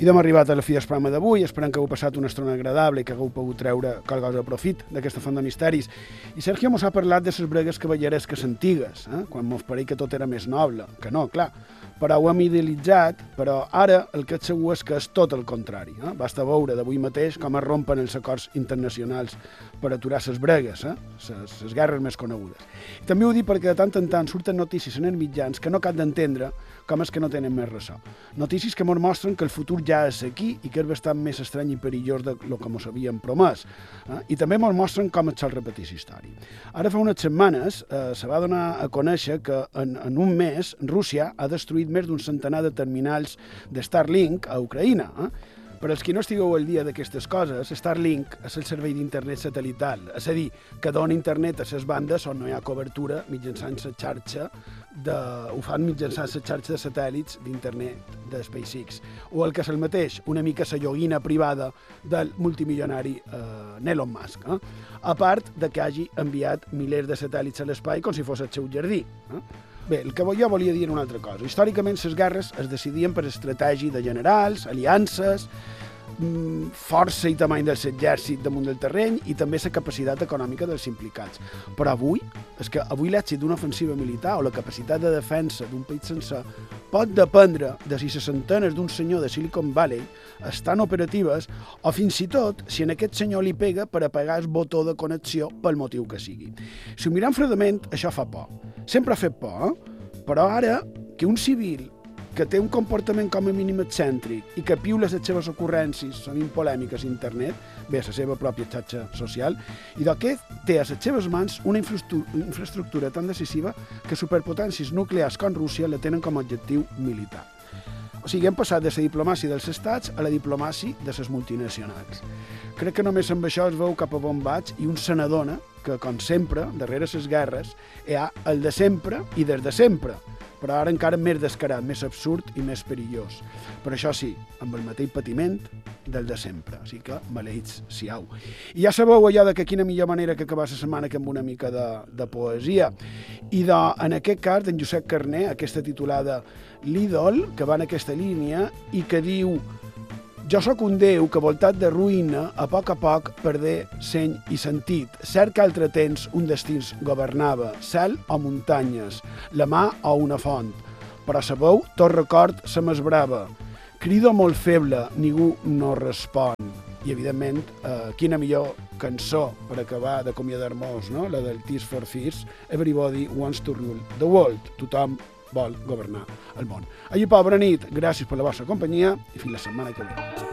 I hem arribat a la fi del programa d'avui. Esperem que heu passat una estona agradable i que hagueu pogut treure qualque cosa de profit d'aquesta font de misteris. I Sergio mos ha parlat de les bregues cavalleresques antigues, quan mos pareix que tot era més noble. Que no, clar, però ho hem idealitzat, però ara el que és segur és que és tot el contrari. Basta veure d'avui mateix com es rompen els acords internacionals per aturar les bregues, les guerres més conegudes. I també ho dic perquè de tant en tant surten notícies en els mitjans que no cal d'entendre com és que no tenen més ressò. Notícies que ens mostren que el futur ja és aquí i que és bastant més estrany i perillós del que ens havien promès. I també ens mostren com es sol repetir la història. Ara fa unes setmanes se va donar a conèixer que en un mes Rússia ha destruït més d'un centenar de terminals de Starlink a Ucraïna. Per als qui no estigueu al dia d'aquestes coses, Starlink és el servei d'internet satelital, és a dir, que dona internet a les bandes on no hi ha cobertura mitjançant la xarxa ho fan mitjançant la xarxa de satèl·lits d'internet de SpaceX, o el que és el mateix, una mica la joguina privada del multimilionari Elon Musk, a part de que hagi enviat milers de satèl·lits a l'espai com si fos el seu jardí. Bé, el que jo volia dir una altra cosa. Històricament, les guerres es decidien per estratègia de generals, aliances, força i tamany del exèrcit damunt del terreny i també la capacitat econòmica dels implicats. Però avui l'èxit d'una ofensiva militar o la capacitat de defensa d'un país sencer pot dependre de si les antenes d'un senyor de Silicon Valley estan operatives o fins i tot si en aquest senyor li pega per apagar el botó de connexió pel motiu que sigui. Si ho mirem fredament, això fa por. Sempre ha fet por, però ara que un civil que té un comportament com a mínim excèntric i que piula les seves ocurrències sovint polèmiques a internet, bé, a la seva pròpia xarxa social, i d'aquest té a les seves mans una infraestructura tan decisiva que superpotències nuclears com Rússia la tenen com a objectiu militar. O sigui, hem passat de la diplomàcia dels estats a la diplomàcia de les multinacionals. Crec que només amb això es veu cap a on vaig i un se n'adona que, com sempre, darrere les guerres hi ha el de sempre i des de sempre, però ara encara més descarat, més absurd i més perillós. Per això sí, amb el mateix patiment del de sempre. Així que, maleïts siau. I ja sabeu allò de que quina millor manera que acabar la setmana que amb una mica de poesia. I en aquest cas, d'en Josep Carner, aquesta titulada L'ídol, que va en aquesta línia i que diu: jo sóc un déu que, voltat de ruïna, a poc perdé seny i sentit. Cert que altre temps un destins governava, cel o muntanyes, la mà o una font. Però sabeu, tot record se m'esbrava. Crido molt feble, ningú no respon. I, evidentment, quina millor cançó per acabar d'acomiadar-nos, no? La del Tears for Fears, Everybody Wants to Rule the World. Tothom vol governar el món. Allí, pobra nit, gràcies per la vostra companyia i fins la setmana que ve.